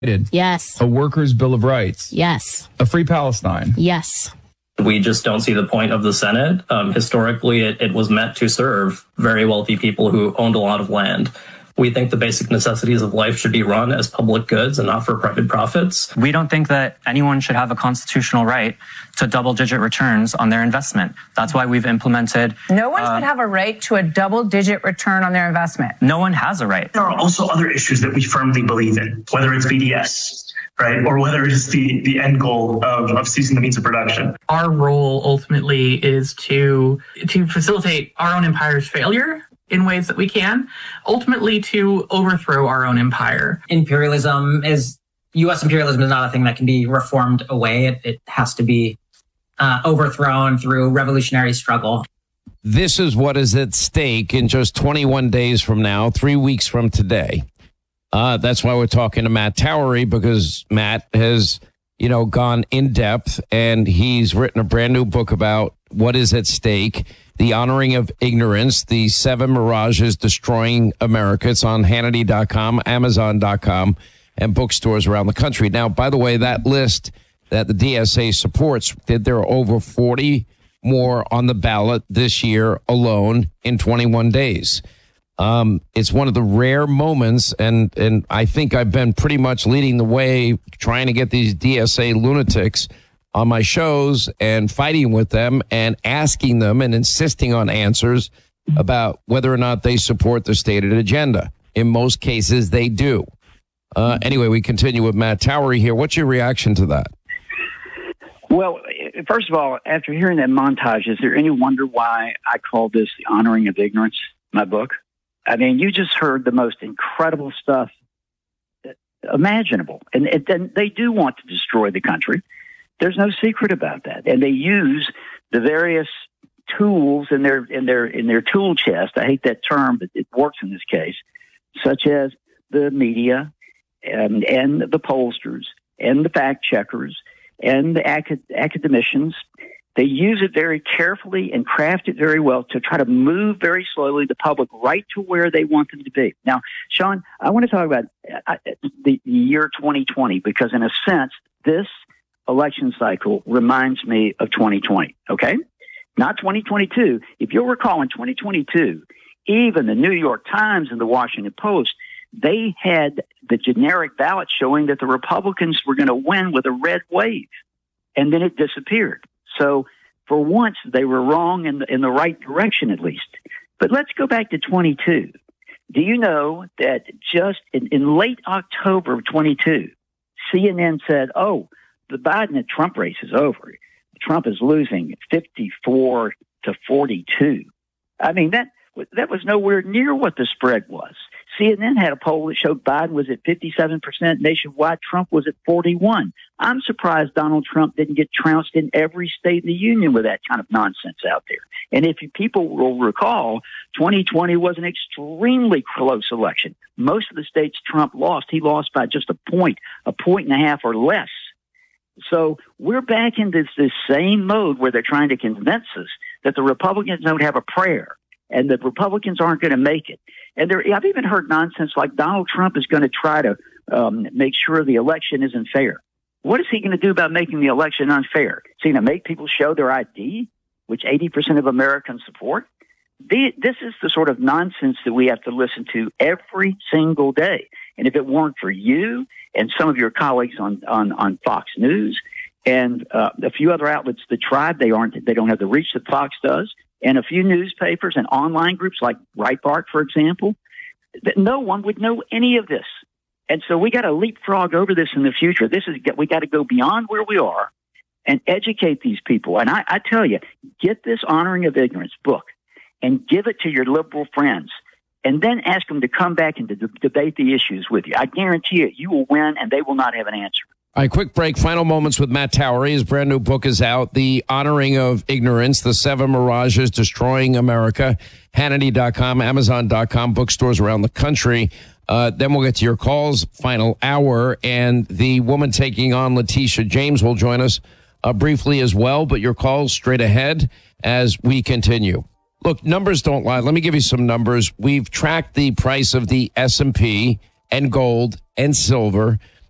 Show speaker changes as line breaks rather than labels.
Yes.
A workers' bill of rights.
Yes.
A free Palestine.
Yes.
We just don't see the point of the Senate. Historically, it was meant to serve very wealthy people who owned a lot of land. We think the basic necessities of life should be run as public goods and not for private profits.
We don't think that anyone should have a constitutional right to double-digit returns on their investment. That's why we've implemented...
No one should have a right to a double-digit return on their investment.
No one has a right.
There are also other issues that we firmly believe in, whether it's BDS, right, or whether it's the end goal of ceasing the means of production.
Our role ultimately is to facilitate our own empire's failure in ways that we can, ultimately to overthrow our own empire.
U.S. imperialism is not a thing that can be reformed away. It has to be overthrown through revolutionary struggle.
This is what is at stake in just 21 days from now, 3 weeks from today. That's why we're talking to Matt Towery, because Matt has, gone in depth, and he's written a brand new book about what is at stake. The Honoring of Ignorance, the 7 Mirages Destroying America. It's on Hannity.com, Amazon.com, and bookstores around the country. Now, by the way, that list that the DSA supports, there are over 40 more on the ballot this year alone in 21 days. It's one of the rare moments, and I think I've been pretty much leading the way trying to get these DSA lunatics on my shows and fighting with them and asking them and insisting on answers about whether or not they support the stated agenda. In most cases, they do. Anyway, we continue with Matt Towery here. What's your reaction to that?
Well, first of all, after hearing that montage, is there any wonder why I call this The Honoring of Ignorance, my book? I mean, you just heard the most incredible stuff imaginable. And they do want to destroy the country. There's no secret about that. And they use the various tools in their tool chest. I hate that term, but it works in this case, such as the media and the pollsters and the fact checkers and the academicians. They use it very carefully and craft it very well to try to move very slowly the public right to where they want them to be. Now, Sean, I want to talk about the year 2020, because in a sense, this election cycle reminds me of 2020, okay? Not 2022. If you'll recall, in 2022, even the New York Times and the Washington Post, they had the generic ballot showing that the Republicans were going to win with a red wave, and then it disappeared. So for once, they were wrong in the right direction, at least. But let's go back to 22. Do you know that just in late October of 22, CNN said, the Biden and Trump race is over. Trump is losing 54 to 42. I mean, that was nowhere near what the spread was. CNN had a poll that showed Biden was at 57% nationwide. Trump was at 41. I'm surprised Donald Trump didn't get trounced in every state in the union with that kind of nonsense out there. And if people will recall, 2020 was an extremely close election. Most of the states Trump lost, he lost by just a point and a half or less. So we're back into this same mode where they're trying to convince us that the Republicans don't have a prayer and that Republicans aren't going to make it. And I've even heard nonsense like Donald Trump is going to try to make sure the election isn't fair. What is he going to do about making the election unfair? Is he going to make people show their ID, which 80% of Americans support? This is the sort of nonsense that we have to listen to every single day. And if it weren't for you and some of your colleagues on Fox News and a few other outlets, the Tribe, they don't have the reach that Fox does, and a few newspapers and online groups like Breitbart, for example, that no one would know any of this. And so we got to leapfrog over this in the future. We got to go beyond where we are and educate these people. And I tell you, get this Honoring of Ignorance book and give it to your liberal friends, and then ask them to come back and to debate the issues with you. I guarantee you will win, and they will not have an answer.
All right, quick break. Final moments with Matt Towery. His brand new book is out, The Honoring of Ignorance, the 7 Mirages Destroying America. Hannity.com, Amazon.com, bookstores around the country. Then we'll get to your calls, final hour, and the woman taking on Letitia James will join us briefly as well, but your calls straight ahead as we continue. Look, numbers don't lie. Let me give you some numbers. We've tracked the price of the S&P and gold and silver